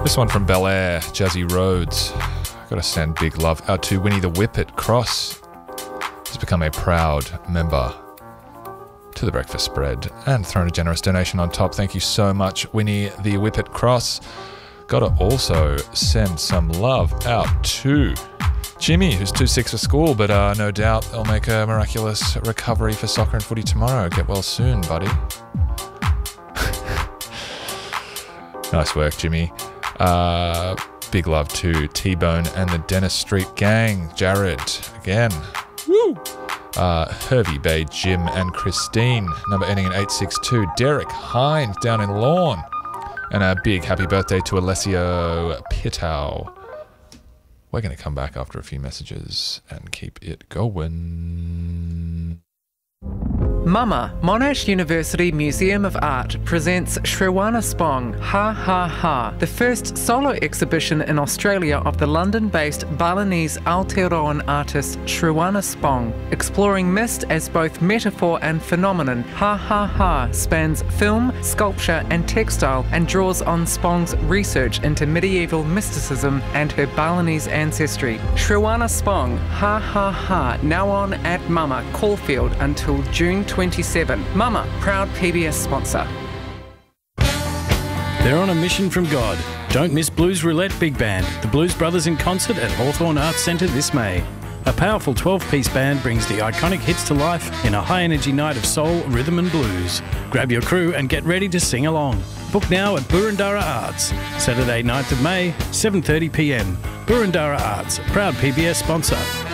This one from Bel Air, Jazzy Rhodes. Got to send big love out to Winnie the Whippet Cross. He's become a proud member to the Breakfast Spread and thrown a generous donation on top. Thank you so much, Winnie the Whippet Cross. Got to also send some love out to Jimmy, who's too sick for school, but no doubt they'll make a miraculous recovery for soccer and footy tomorrow. Get well soon, buddy. Nice work, Jimmy. Big love to T-Bone and the Dennis Street Gang. Jared, again. Woo! Hervey Bay, Jim and Christine. Number ending in 862. Derek Hines down in Lawn. And a big happy birthday to Alessio Pitau. We're going to come back after a few messages and keep it going. Mama, Monash University Museum of Art presents Sriwana Spong, Ha Ha Ha, the first solo exhibition in Australia of the London-based Balinese Aotearoan artist Sriwana Spong. Exploring mist as both metaphor and phenomenon, Ha Ha Ha spans film, sculpture and textile and draws on Spong's research into medieval mysticism and her Balinese ancestry. Sriwana Spong, Ha Ha Ha, now on at Mama, Caulfield until June 27. Mama, proud PBS sponsor. They're on a mission from God. Don't miss Blues Roulette Big Band, the Blues Brothers in concert at Hawthorn Arts Centre this May. A powerful 12-piece band brings the iconic hits to life in a high-energy night of soul, rhythm and blues. Grab your crew and get ready to sing along. Book now at Burundara Arts. Saturday 9th of May, 7:30 p.m. Burundara Arts, proud PBS sponsor.